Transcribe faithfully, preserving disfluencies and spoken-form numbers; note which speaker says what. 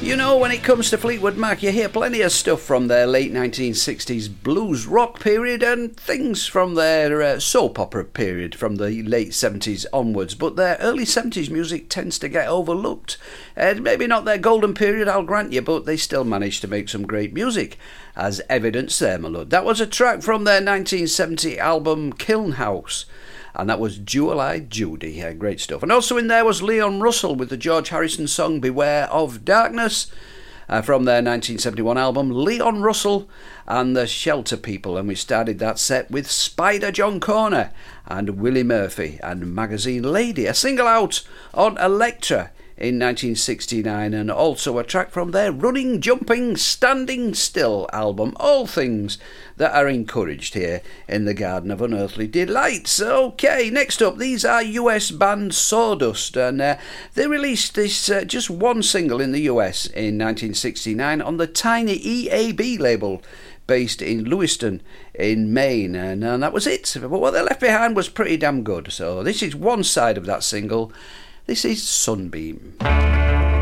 Speaker 1: You know, when it comes to Fleetwood Mac, you hear plenty of stuff from their late nineteen sixties blues rock period and things from their uh, soap opera period from the late seventies onwards, but their early seventies music tends to get overlooked. Uh, maybe not their golden period, I'll grant you, but they still managed to make some great music, as evidence there, my lord. That was a track from their nineteen seventy album Kiln House, and that was Jewel-Eyed Judy. Yeah, great stuff. And also in there was Leon Russell with the George Harrison song Beware of Darkness, uh, from their nineteen seventy-one album Leon Russell and the Shelter People. And we started that set with Spider John Corner and Willie Murphy and Magazine Lady, a single out on Elektra in nineteen sixty-nine, and also a track from their Running, Jumping, Standing Still album, all things that are encouraged here in the Garden of Unearthly Delights. Okay, next up, these are U S band Sawdust, and uh, they released this uh, just one single in the U S in nineteen sixty-nine on the tiny E A B label based in Lewiston in Maine, and, and that was it. But what they left behind was pretty damn good. So this is one side of that single. This is Sunbeam.